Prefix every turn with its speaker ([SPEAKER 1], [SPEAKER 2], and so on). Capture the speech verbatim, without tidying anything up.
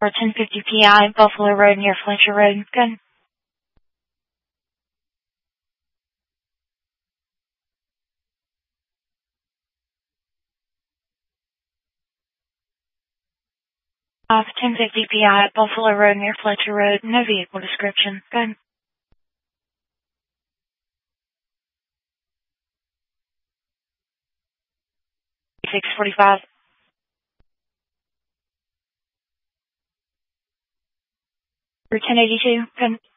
[SPEAKER 1] for ten fifty P I, Buffalo Road near Fletcher Road. Good. Off ten fifty P I, Buffalo Road near Fletcher Road. No vehicle description. Good. six forty-five. For ten eighty-two. Good.